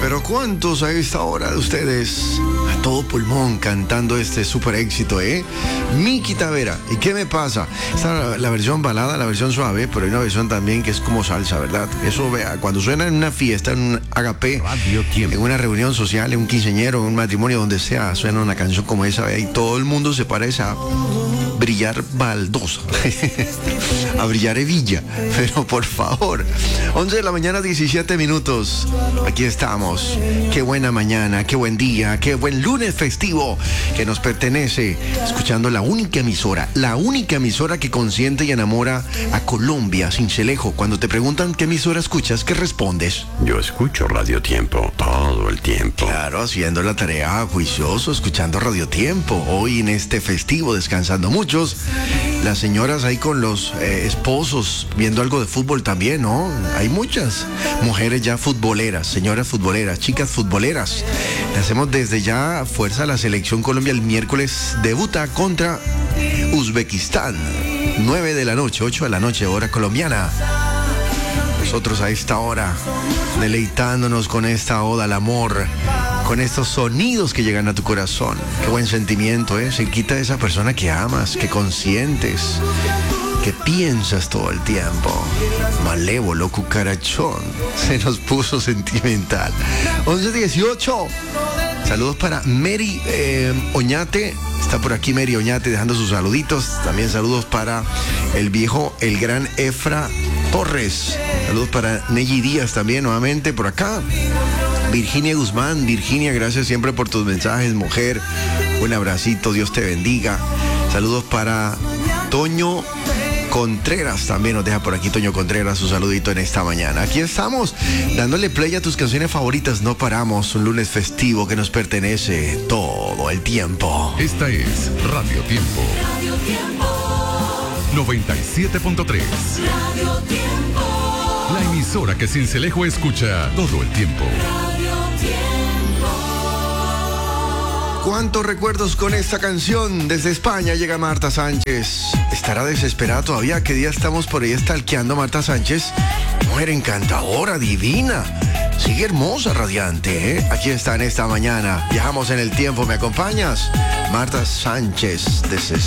Pero ¿cuántos a esta hora de ustedes a todo pulmón cantando este super éxito, Miki Tavera? ¿Y qué me pasa? Esta la versión balada, la versión suave, pero hay una versión también que es como salsa, ¿verdad? Eso, vea, cuando suena en una fiesta, en un agape, en una reunión social, en un quinceañero, en un matrimonio, donde sea, suena una canción como esa, vea, y todo el mundo se parece a brillar baldosa, a brillar Evilla, pero por favor, 11 de la mañana, 17 minutos, aquí estamos, qué buena mañana, qué buen día, qué buen lunes festivo que nos pertenece, escuchando la única emisora que consiente y enamora a Colombia, Sincelejo. Cuando te preguntan qué emisora escuchas, ¿qué respondes? Yo escucho Radio Tiempo todo el tiempo. Claro, haciendo la tarea juicioso, escuchando Radio Tiempo, hoy en este festivo, descansando muchos, las señoras ahí con los esposos, viendo algo de fútbol también, ¿no? Hay muchas mujeres ya futboleras, señoras futboleras, chicas futboleras. Le hacemos desde ya fuerza a la selección Colombia. El miércoles debuta contra Uzbekistán, 9 de la noche, 8 de la noche, hora colombiana. Nosotros a esta hora, deleitándonos con esta oda al amor, con estos sonidos que llegan a tu corazón. Qué buen sentimiento, cerquita de esa persona que amas, que consientes, que piensas todo el tiempo. Malévolo, cucarachón, se nos puso sentimental. 11:18. Saludos para Mary Oñate. Está por aquí Mary Oñate dejando sus saluditos. También saludos para el gran Efra Torres. Saludos para Neji Díaz también nuevamente por acá. Virginia Guzmán. Virginia, gracias siempre por tus mensajes, mujer. Un abracito, Dios te bendiga. Saludos para Toño Contreras, también nos deja por aquí Toño Contreras su saludito en esta mañana. Aquí estamos dándole play a tus canciones favoritas. No paramos, un lunes festivo que nos pertenece todo el tiempo. Esta es Radio Tiempo. Radio Tiempo. 97.3. Radio Tiempo. La emisora que Sincelejo escucha todo el tiempo. Radio Tiempo. ¿Cuántos recuerdos con esta canción? Desde España llega Marta Sánchez. ¿Estará desesperada todavía? ¿Qué día estamos por ahí stalkeando a Marta Sánchez? Mujer encantadora, divina. Sigue hermosa, radiante, Aquí está en esta mañana. Viajamos en el tiempo, ¿me acompañas? Marta Sánchez,